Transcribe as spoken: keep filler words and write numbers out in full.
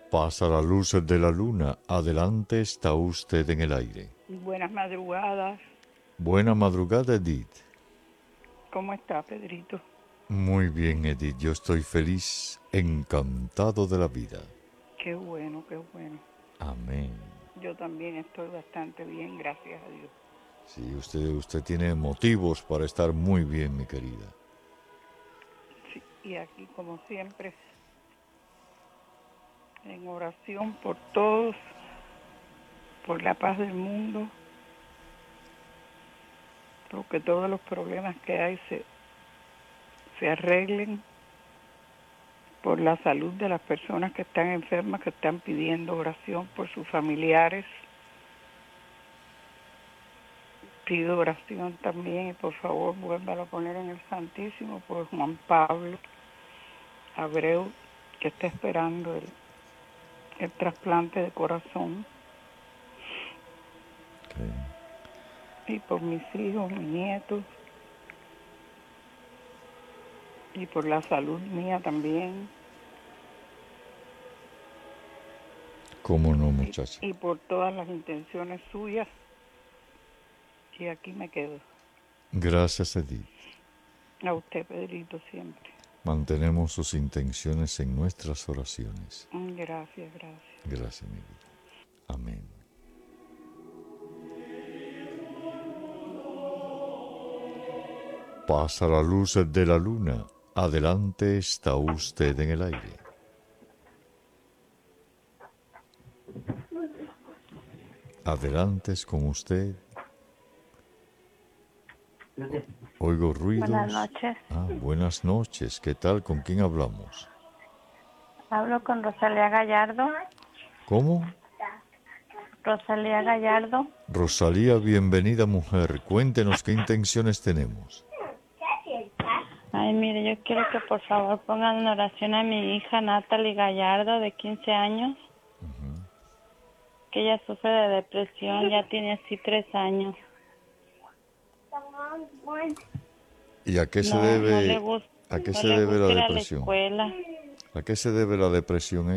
Pasa la luz de la luna, adelante está usted en el aire. Buenas madrugadas. Buena madrugada, Edith. ¿Cómo está, Pedrito? Muy bien, Edith, yo estoy feliz, encantado de la vida. Qué bueno, qué bueno. Amén. Yo también estoy bastante bien, gracias a Dios. Sí, usted, usted tiene motivos para estar muy bien, mi querida. Sí, y aquí, como siempre, en oración por todos, por la paz del mundo, porque todos los problemas que hay se, se arreglen, por la salud de las personas que están enfermas, que están pidiendo oración por sus familiares. Pido oración también y por favor vuélvalo a poner en el Santísimo por Juan Pablo Abreu, que está esperando el, el trasplante de corazón. Okay. Y por mis hijos, mis nietos, y por la salud mía también. ¿Cómo no, muchacha? Y, y por todas las intenciones suyas. Y aquí me quedo. Gracias, Edith. A usted, Pedrito, siempre. Mantenemos sus intenciones en nuestras oraciones. Gracias, gracias. Gracias, mi vida. Amén. Pasa la luz de la luna, adelante está usted en el aire. Adelante es con usted. Oigo ruidos. Buenas noches. Ah, buenas noches. ¿Qué tal? ¿Con quién hablamos? Hablo con Rosalía Gallardo. ¿Cómo? Rosalía Gallardo. Rosalía, bienvenida, mujer. Cuéntenos qué intenciones tenemos. Ay, mire, yo quiero que por favor pongan en oración a mi hija Natalie Gallardo, de quince años. Uh-huh. Que ella sufre de depresión, ya tiene así tres años. ¿Y a qué se no, debe, no le gusta, a qué no se le debe gusta la depresión? Ir a la escuela. ¿A qué se debe la depresión?